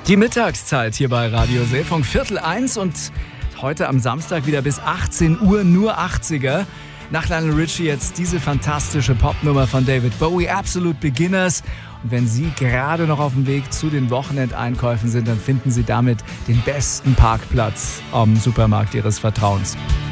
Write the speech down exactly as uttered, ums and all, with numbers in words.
Die Mittagszeit hier bei Radio Seefunk, Viertel eins und heute am Samstag wieder bis achtzehn Uhr nur achtziger. Nach Lionel Richie jetzt diese fantastische Popnummer von David Bowie, Absolute Beginners. Und wenn Sie gerade noch auf dem Weg zu den Wochenendeinkäufen sind, dann finden Sie damit den besten Parkplatz am Supermarkt Ihres Vertrauens.